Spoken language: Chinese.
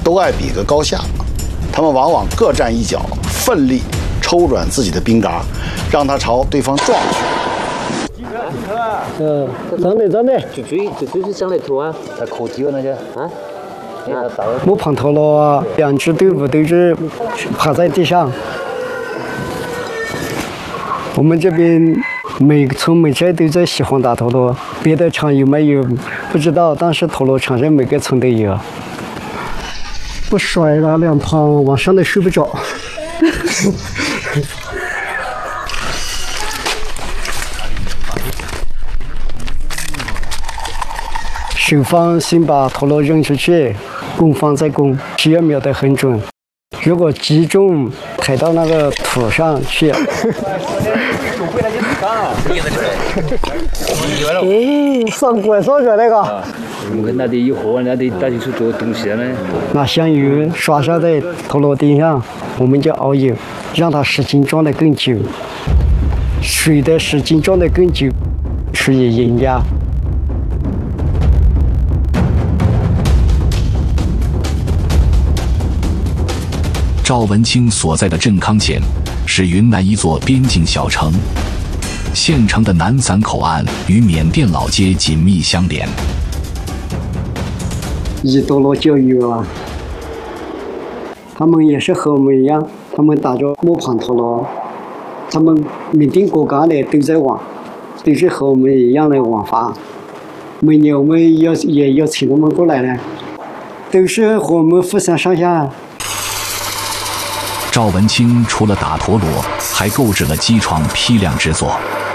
都爱比个高下，他们往往各站一脚，奋力抽转自己的兵闸，让他朝对方撞去。 真的， 就追是上来拖啊，他可踢了那些啊。 木棚头了，两支队伍都是趴在地上。我们这边每村每寨都在喜欢打陀螺，别的场有没有不知道，但是陀螺场上每个村都有。不甩了，两旁晚上都睡不着。守方先把陀螺扔出去，攻方再攻，只要瞄得很准。如果击中抬到那个土上去，上拐上去那个。 我们那里有火，那里打进去做东西了呢。 拿香油刷上在陀螺钉上，我们就熬油，让它时间装得更久。水的时间装得更久，属于赢家。 赵文清所在的镇康县是云南一座边境小城，县城的南散口岸与缅甸老街紧密相连。 以陀螺教育啊，他们也是和我们一样，他们打着木盘陀螺，他们缅甸国家的都在玩，都是和我们一样的玩法。每年我们也要请他们过来了，都是和我们互相上下。 赵文清除了打陀螺，还购置了机床批量制作。